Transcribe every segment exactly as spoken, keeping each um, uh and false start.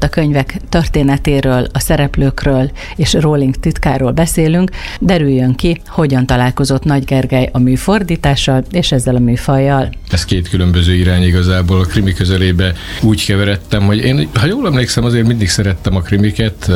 a könyvek történetéről, a szereplőkről és Rowling titkáról beszélünk, derüljön ki, hogyan találkozott Nagy Gergely a műfordítással és ezzel a műfajjal. Ez két különböző irány igazából. A krimi közelébe úgy keveredtem, hogy én, ha jól emlékszem, azért mindig szerettem a krimiket,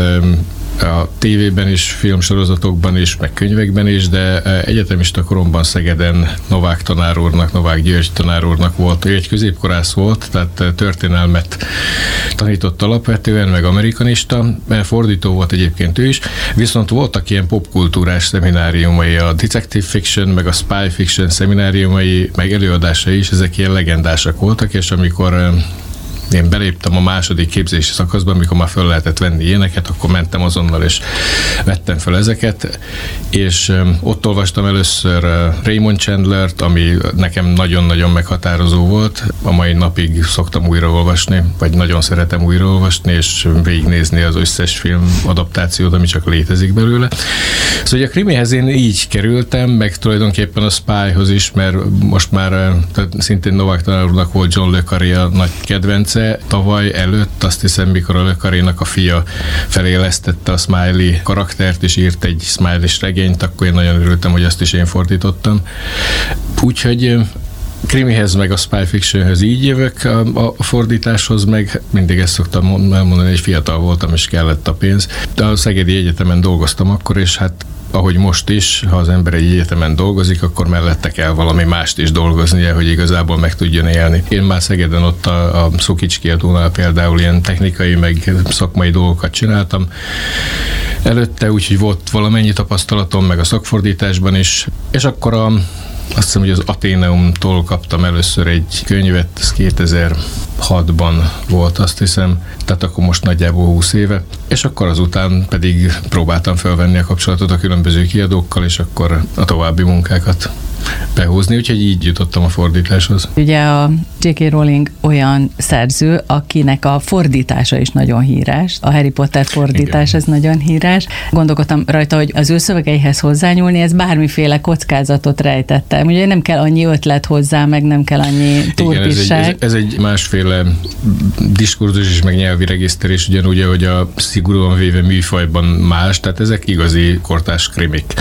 a tévében is, filmsorozatokban is, meg könyvekben is, de egyetemista koromban Szegeden Novák tanár úrnak, Novák György tanár úrnak volt, ő egy középkorász volt, tehát történelmet tanított alapvetően, meg amerikanista, fordító volt egyébként ő is, viszont voltak ilyen popkultúrás szemináriumai, a detective fiction, meg a spy fiction szemináriumai, meg előadásai is, ezek ilyen legendásak voltak, és amikor én beléptem a második képzési szakaszban, amikor már föl lehetett venni ilyeneket, akkor mentem azonnal, és vettem fel ezeket, és ott olvastam először Raymond Chandlert, ami nekem nagyon-nagyon meghatározó volt. A mai napig szoktam újraolvasni, vagy nagyon szeretem újraolvasni, és végignézni az összes film adaptációt, ami csak létezik belőle. Szóval a krimihez én így kerültem, meg tulajdonképpen a spyhoz is, mert most már szintén Novák tanár úrnak volt John le Carré a nagy kedvence. Tavaly előtt, azt hiszem, mikor a le Carrénak a fia felélesztette a Smiley karaktert, és írt egy Smiley-s regényt, akkor én nagyon örültem, hogy azt is én fordítottam. Úgyhogy krimihez meg a spy fictionhez így jövök, a, a fordításhoz meg mindig ezt szoktam elmondani, hogy fiatal voltam, és kellett a pénz. De a Szegedi Egyetemen dolgoztam akkor, és hát ahogy most is, ha az ember egy egyetemen dolgozik, akkor mellette kell valami mást is dolgoznia, hogy igazából meg tudjon élni. Én már Szegeden ott a, a Szukics kiadónál például ilyen technikai, meg szakmai dolgokat csináltam előtte, úgyhogy volt valamennyi tapasztalatom, meg a szakfordításban is, és akkor a azt hiszem, hogy az Atheneumtól kaptam először egy könyvet, ez kétezer-hatban volt, azt hiszem, tehát akkor most nagyjából húsz éve, és akkor azután pedig próbáltam felvenni a kapcsolatot a különböző kiadókkal, és akkor a további munkákat behúzni, úgyhogy így jutottam a fordításhoz. Ugye a jé ká. Rowling olyan szerző, akinek a fordítása is nagyon híres. A Harry Potter fordítás, igen, ez nagyon híres. Gondolkodtam rajta, hogy az ő szövegeihez hozzányúlni, ez bármiféle kockázatot rejtettem. Ugye nem kell annyi ötlet hozzá, meg nem kell annyi turpisság. Ez, ez egy másféle diskurzus és meg nyelvi regiszterés, ugyanúgy, hogy a szigorúan véve műfajban más, tehát ezek igazi kortárs krimik.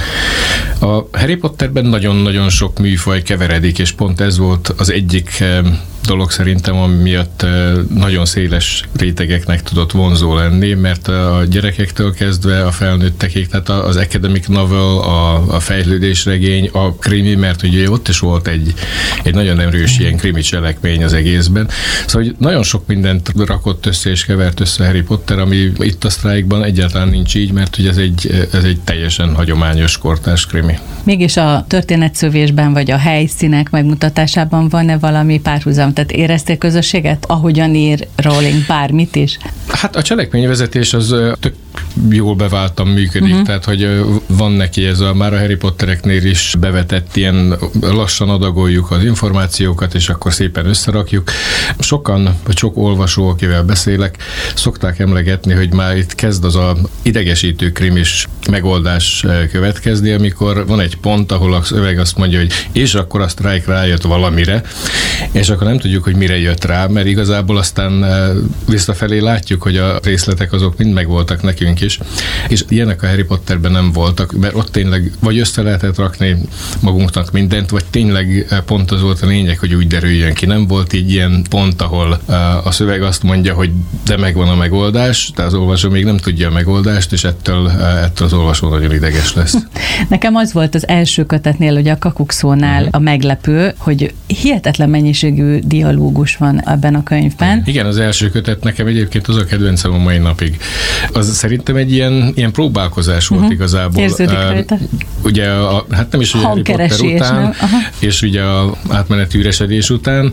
A Harry Potterben nagyon-nagyon sok műfaj keveredik, és pont ez volt az egyik dolog szerintem, ami miatt nagyon széles rétegeknek tudott vonzó lenni, mert a gyerekektől kezdve a felnőttekig, tehát az academic novel, a, a fejlődésregény, a krimi, mert ugye ott is volt egy, egy nagyon erős ilyen krimi cselekmény az egészben. Szóval hogy nagyon sok mindent rakott össze és kevert össze Harry Potter, ami itt a Strike-ban egyáltalán nincs így, mert ugye ez egy, ez egy teljesen hagyományos kortárs krimi. Mégis a történetszövésben vagy a helyszínek megmutatásában van-e valami párhuzam? Tehát éreztél közösséget, ahogyan ír Rowling bármit is? Hát a cselekményvezetés az tök jól beváltan működik, uh-huh. tehát hogy van neki ez a már a Harry Pottereknél is bevetett ilyen lassan adagoljuk az információkat, és akkor szépen összerakjuk. Sokan, vagy sok olvasó, akivel beszélek, szokták emlegetni, hogy már itt kezd az a idegesítő krimis megoldás következni, amikor van egy pont, ahol a szöveg azt mondja, hogy és akkor a Strike rájött valamire, és akkor nem tudjuk, hogy mire jött rá, mert igazából aztán visszafelé látjuk, hogy a részletek azok mind megvoltak nekünk is, és ilyenek a Harry Potterben nem voltak, mert ott tényleg vagy össze lehetett rakni magunknak mindent, vagy tényleg pont az volt a lényeg, hogy úgy derüljön ki. Nem volt így ilyen pont, ahol a szöveg azt mondja, hogy de megvan a megoldás, de az olvasó még nem tudja a megoldást, és ettől, ettől az olvasó nagyon ideges lesz. Nekem az volt az első kötetnél, ugye a Kakukszónál uh-huh. a meglepő, hogy hihetetlen mennyiségű dialógus van ebben a könyvben. Igen, az első kötet nekem egyébként az a kedvencem a mai napig. Az szerintem egy ilyen, ilyen próbálkozás volt uh-huh. igazából. Érződik rajta. Uh, ugye, a, hát nem is ugye Harry Potter után, és ugye a átmeneti üresedés után,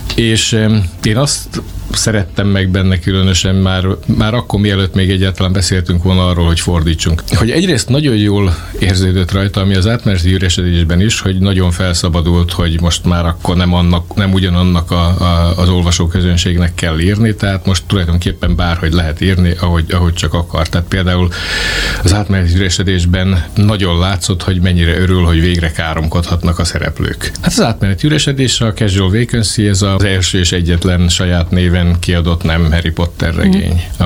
és um, én azt szerettem meg benne különösen már, már akkor, mielőtt még egyáltalán beszéltünk volna arról, hogy fordítsunk. Hogy egyrészt nagyon jól érződött rajta, ami az átmeneti üresedésben is, hogy nagyon felszabadult, hogy most már akkor nem, annak, nem ugyanannak a, a, az olvasóközönségnek kell írni, tehát most tulajdonképpen bárhogy lehet írni, ahogy, ahogy csak akar. Tehát például az átmeneti üresedésben nagyon látszott, hogy mennyire örül, hogy végre káromkodhatnak a szereplők. Hát az átmeneti üresedés, a Casual Vacancy, ez az első és egyetlen saját néven kiadott nem Harry Potter regény.